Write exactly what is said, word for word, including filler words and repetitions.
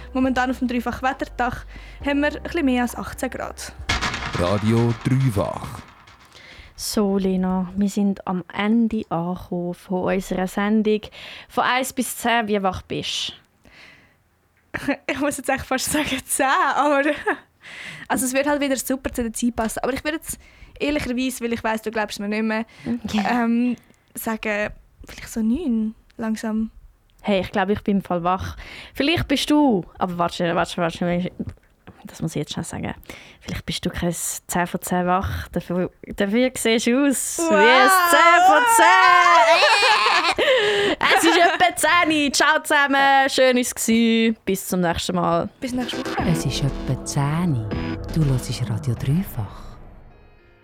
Momentan auf dem Dreifach Wetterdach haben wir ein bisschen mehr als achtzehn Grad. Radio Dreifach. So, Lena, wir sind am Ende angekommen von unserer Sendung. Von eins bis zehn, wie wach bist du? Ich muss jetzt echt fast sagen zehn, aber also es wird halt wieder super zu der Zeit passen. Aber ich würde jetzt ehrlicherweise, weil ich weiss, du glaubst mir nicht mehr, yeah. ähm, sagen, vielleicht so neun langsam. Hey, ich glaube, ich bin im Fall wach. Vielleicht bist du, aber warte, warte, warte, das muss ich jetzt schon sagen. Vielleicht bist du kein zehn von zehn wach, dafür, dafür siehst du aus wow. wie ein zehn von zehn. Es ist etwa zehn. Ciao zusammen, schön war es. Bis zum nächsten Mal. Bis nächste Woche. Es ist etwa zehn. Du hörst Radio